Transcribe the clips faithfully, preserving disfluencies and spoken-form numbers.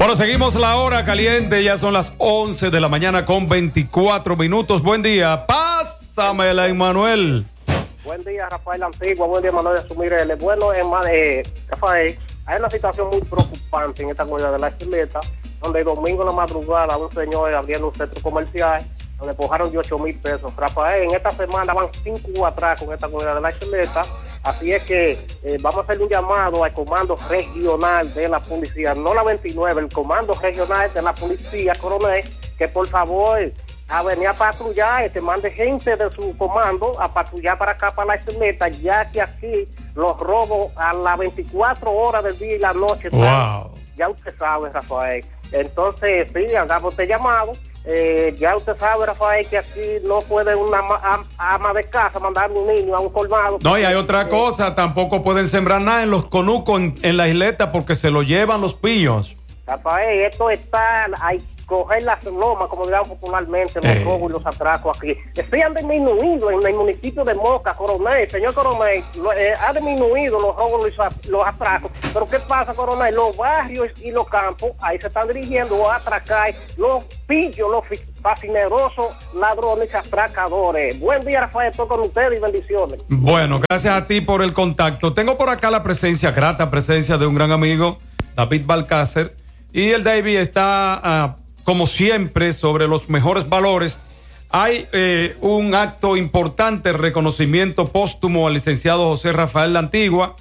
Bueno, seguimos la hora caliente, ya son las once de la mañana con veinticuatro minutos. Buen día, pásamela, Emmanuel. Buen día, Rafael Antigua, buen día, Manuel de Sumirele. Bueno, eh, Rafael, hay una situación muy preocupante en esta comunidad de la Chileta, donde el domingo en la madrugada un señor abriendo un centro comercial, donde cojaron de ocho mil pesos. Rafael, en esta semana van cinco atracos en esta comunidad de la Chileta, así es que eh, vamos a hacer un llamado al comando regional de la policía, no la veintinueve, el comando regional de la policía, coronel, que por favor a venir a patrullar, te mande gente de su comando a patrullar para acá, para la Chileta, ya que aquí los robos a las veinticuatro horas del día y la noche, wow. Ya usted sabe, Rafael. Entonces, sí, hagamos este llamado. Eh, ya usted sabe, Rafael, que aquí no puede una ama, ama de casa mandar a un niño a un colmado. No, y hay otra cosa, tampoco pueden sembrar nada en los conucos en, en la isleta porque se lo llevan los pillos. Rafael, esto está, hay coger las lomas, como digamos popularmente, los eh. robos y los atracos aquí. Sí han disminuido en el municipio de Moca, Coronel, señor Coronel, lo, eh, ha disminuido los robos y los, los atracos. Pero ¿qué pasa, Coronel? Los barrios y los campos, ahí se están dirigiendo a atracar los pillos, los fascinerosos ladrones y atracadores. Buen día, Rafael, estoy con ustedes y bendiciones. Bueno, gracias a ti por el contacto. Tengo por acá la presencia, grata presencia de un gran amigo, David Balcácer, y el David está... Uh, como siempre, sobre los mejores valores. Hay eh, un acto importante, reconocimiento póstumo al licenciado José Rafael La Antigua,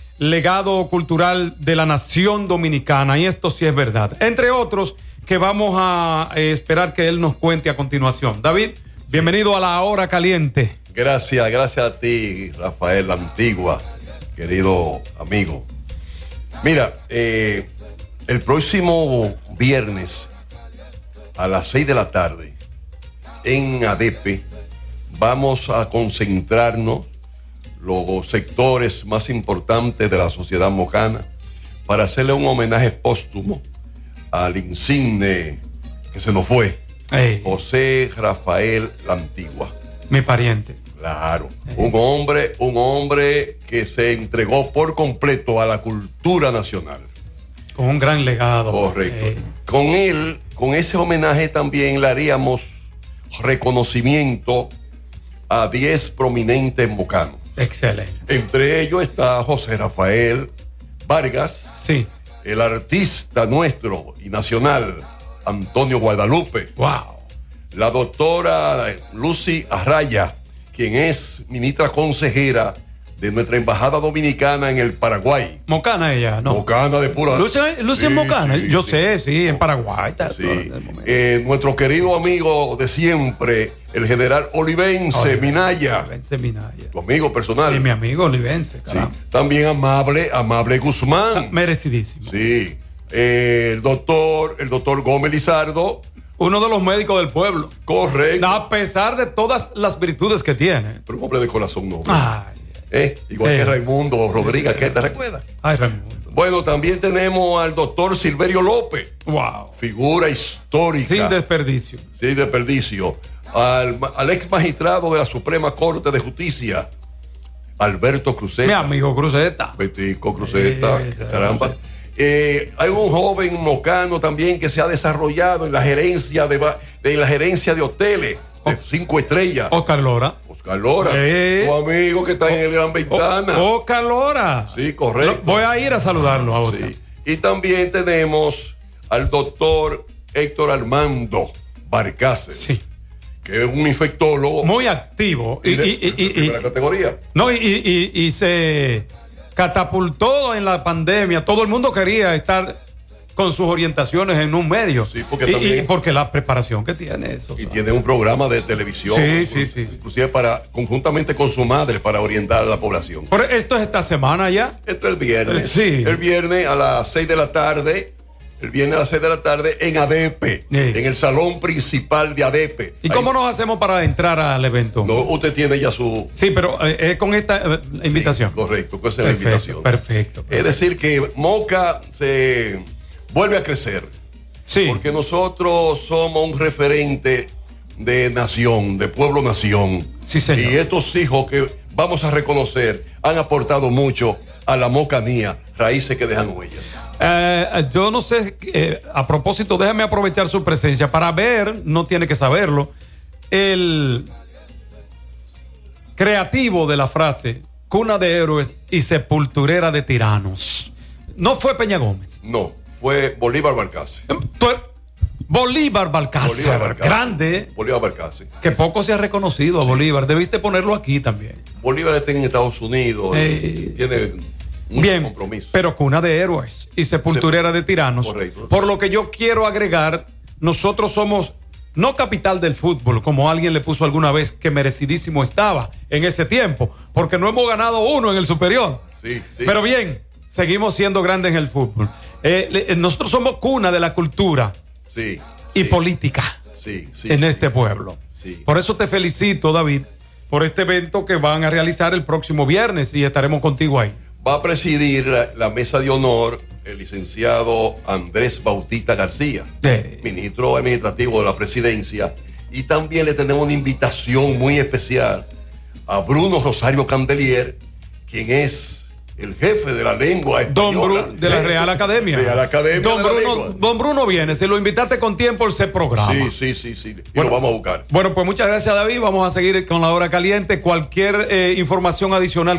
legado cultural de la nación dominicana, y esto sí es verdad. Entre otros, que vamos a eh, esperar que él nos cuente a continuación. David, bienvenido sí. a la hora caliente. Gracias, gracias a ti, Rafael La Antigua, querido amigo. Mira, eh, el próximo viernes a las seis de la tarde, en ADEPE, vamos a concentrarnos los sectores más importantes de la sociedad mocana para hacerle un homenaje póstumo al insigne que se nos fue, hey. José Rafael La Antigua. Mi pariente. Claro, hey. un hombre, un hombre que se entregó por completo a la cultura nacional. Con un gran legado. Correcto. Eh. Con él, con ese homenaje también le haríamos reconocimiento a diez prominentes mocanos. Excelente. Entre ellos está José Rafael Vargas. Sí. El artista nuestro y nacional, Antonio Guadalupe. Wow. La doctora Lucy Arraya, quien es ministra consejera de nuestra embajada dominicana en el Paraguay. Mocana ella, ¿no? Mocana de pura... Lucia, Lucia sí, Mocana, sí, yo sí, sé, sí, en Paraguay. Está sí. eh, nuestro querido amigo de siempre, el general Olivense Oye, Minaya. Olivense Minaya. Tu amigo personal. Sí, mi amigo Olivense, sí. También amable, amable Guzmán. Merecidísimo. Sí. Eh, el doctor, el doctor Gómez Lizardo. Uno de los médicos del pueblo. Correcto. A pesar de todas las virtudes que tiene. Pero un hombre de corazón noble. Ay. Eh, igual sí. que Raimundo Rodríguez, ¿qué te recuerdas? Ay, Raimundo. Bueno, también tenemos al doctor Silverio López. Wow. Figura histórica. Sin desperdicio. Sin desperdicio. Al, al ex magistrado de la Suprema Corte de Justicia, Alberto Cruzeta. Mi amigo Cruzeta. Betico Cruzeta, sí, caramba. Eh, hay un joven mocano también que se ha desarrollado en la gerencia de, de, la gerencia de hoteles de cinco estrellas. Oscar Lora. Oscar Lora, eh. tu amigo que está en el Gran Ventana. O, Oscar Lora. Sí, correcto. Voy a ir a saludarlo ahora. Sí. Y también tenemos al doctor Héctor Armando Balcácer. Sí. Que es un infectólogo. Muy activo. Y, de, y, y, y, primera y, categoría. No, y, y, y, y se catapultó en la pandemia. Todo el mundo quería estar con sus orientaciones en un medio. Sí, porque y, también, y porque la preparación que tiene eso. Y ¿sabes? tiene un programa de televisión. Sí, sí, sí. Inclusive para, conjuntamente con su madre, para orientar a la población. Pero esto es esta semana ya. Esto es el viernes. Sí. El viernes a las seis de la tarde. El viernes a las seis de la tarde en ADEPE, sí. en el salón principal de ADEPE. ¿Y Ahí. cómo nos hacemos para entrar al evento? No, usted tiene ya su... Sí, pero es eh, con esta eh, invitación. Sí, correcto, pues es perfecto, la invitación. Perfecto, perfecto. Es decir, que Moca se vuelve a crecer. Sí. Porque nosotros somos un referente de nación, de pueblo-nación. Sí, señor. Y estos hijos que vamos a reconocer han aportado mucho a la mocanía, raíces que dejan huellas. Eh, yo no sé, eh, a propósito, déjame aprovechar su presencia para ver, no tiene que saberlo, el creativo de la frase cuna de héroes y sepulturera de tiranos. No fue Peña Gómez. No, fue Bolívar Balcase. Bolívar Balcácer, Bolívar Balcácer. Grande. Bolívar Balcácer. Que poco se ha reconocido a sí. Bolívar. Debiste ponerlo aquí también. Bolívar está en Estados Unidos. Eh, tiene mucho bien, compromiso. Pero cuna de héroes y sepulturera de tiranos. Correcto. Por lo que yo quiero agregar, nosotros somos no capital del fútbol, como alguien le puso alguna vez, que merecidísimo estaba en ese tiempo, porque no hemos ganado uno en el superior. Sí, sí. Pero bien, seguimos siendo grandes en el fútbol. Eh, le, nosotros somos cuna de la cultura. Sí, y sí, política sí, sí, en sí, este sí, pueblo. Sí. Por eso te felicito, David, por este evento que van a realizar el próximo viernes y estaremos contigo ahí. Va a presidir la, la mesa de honor el licenciado Andrés Bautista García, sí. ministro administrativo de la presidencia, y también le tenemos una invitación muy especial a Bruno Rosario Candelier, quien es el jefe de la lengua española. Don Bruno, de la Real Academia. Real Academia Don, de la Bruno, lengua. Don Bruno viene, si lo invitaste con tiempo, él se programa. Sí, sí, sí, sí. Y bueno, lo vamos a buscar. Bueno, pues muchas gracias, David. Vamos a seguir con la hora caliente. Cualquier eh, información adicional